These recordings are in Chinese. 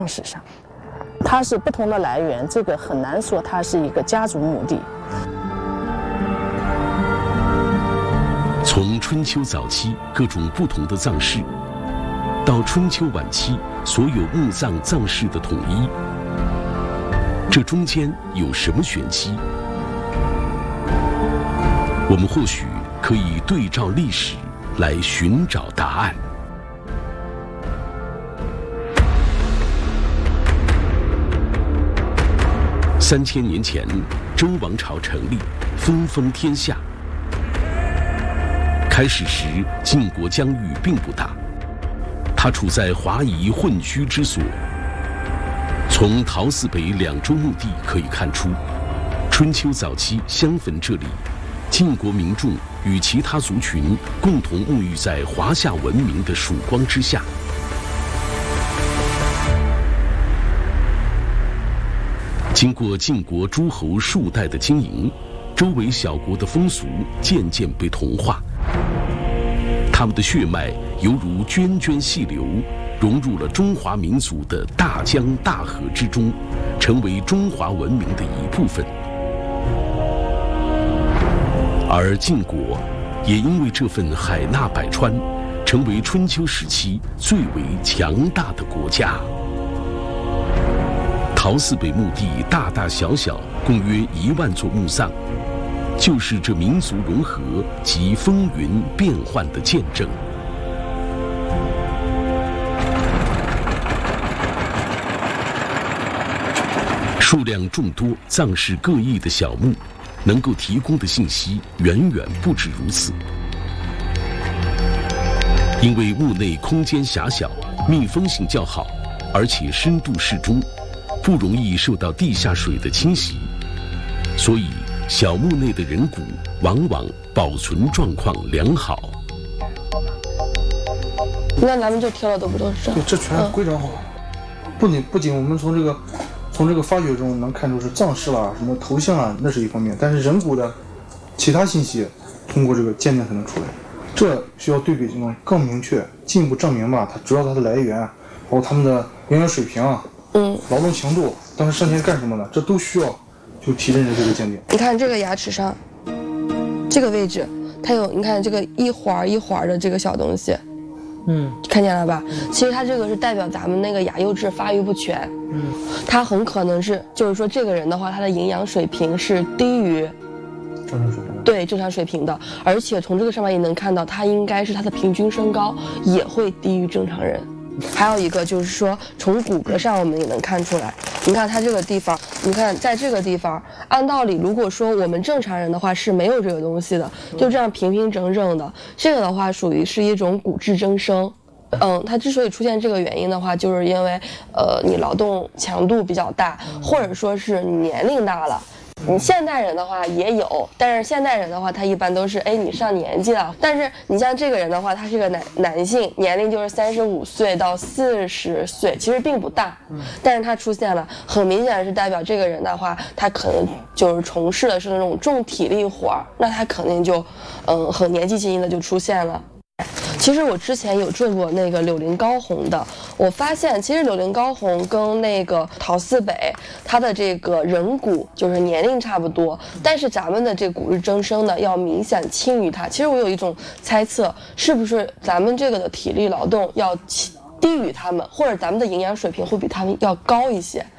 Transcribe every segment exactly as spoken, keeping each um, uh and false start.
史上，它是不同的来源，这个很难说它是一个家族墓地。 从春秋早期各种不同的葬式，到春秋晚期所有墓葬葬式的统一，这中间有什么玄机？我们或许可以对照历史来寻找答案。三千年前，周王朝成立，分封天下。开始时，晋国疆域并不大，它处在华夷混居之所。从陶寺北两州墓地可以看出，春秋早期相逢这里，晋国民众与其他族群共同沐浴在华夏文明的曙光之下。经过晋国诸侯数代的经营，周围小国的风俗渐渐被同化，他们的血脉犹如涓涓细流，融入了中华民族的大江大河之中，成为中华文明的一部分。而晋国也因为这份海纳百川，成为春秋时期最为强大的国家。陶寺北墓地大大小小共约一万座墓葬，就是这民族融合及风云变幻的见证。数量众多、葬式各异的小墓，能够提供的信息远远不止如此。因为墓内空间狭小，密封性较好，而且深度适中，不容易受到地下水的侵袭，所以小墓内的人骨往往保存状况良好。 你看咱们这贴了都不都是这样？ 对，这全是规整好。嗯、不仅不仅我们从这个从这个发掘中能看出是葬式啦、什么头像啊，那是一方面，但是人骨的其他信息通过这个鉴定才能出来。这需要对比这种更明确、进一步证明吧，它知道它的来源，包括他们的营养水平。嗯，劳动强度，当时生前干什么的，这都需要就提认识这个鉴定。 你看这个牙齿上，这个位置，它有你看这个一环一环的这个小东西，嗯，看见了吧？其实它这个是代表咱们那个牙釉质发育不全，嗯，它很可能是就是说这个人的话，他的营养水平是低于正常水平， 对正常水平的，而且从这个上面也能看到，他应该是他的平均身高也会低于正常人。还有一个就是说，从骨骼上我们也能看出来。你看它这个地方，你看在这个地方，按道理如果说我们正常人的话是没有这个东西的，就这样平平整整的。这个的话属于是一种骨质增生。嗯，它之所以出现这个原因的话，就是因为呃你劳动强度比较大，或者说是你年龄大了。你现代人的话也有，但是现代人的话，他一般都是哎你上年纪了。但是你像这个人的话，他是个男男性，年龄就是三十五岁到四十岁，其实并不大，但是他出现了，很明显是代表这个人的话，他可能就是从事的是那种重体力活，那他肯定就嗯很年纪轻轻的就出现了。其实我之前有做过那个柳林高红的，我发现其实柳林高红跟那个陶寺北它的这个人骨就是年龄差不多，但是咱们的这骨质增生呢要明显轻于它。其实我有一种猜测，是不是咱们这个的体力劳动要低于他们，或者咱们的营养水平会比他们要高一些。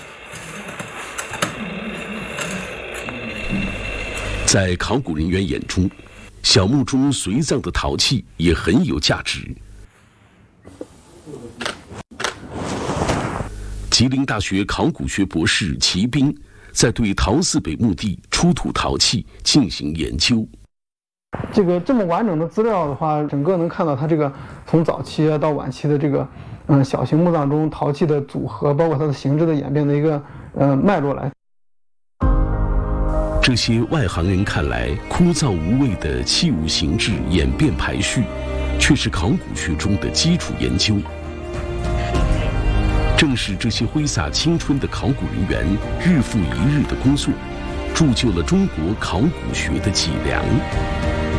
在考古人员眼中，小墓中随葬的陶器也很有价值。吉林大学考古学博士齐斌在对陶寺北墓地出土陶器进行研究。 这个这么完整的资料的话，整个能看到它这个从早期到晚期的这个嗯小型墓葬中陶器的组合，包括它的形制的演变的一个呃脉络来。 这些外行人看来枯燥无味的器物形制演变排序，却是考古学中的基础研究。正是这些挥洒青春的考古人员日复一日的工作，铸就了中国考古学的脊梁。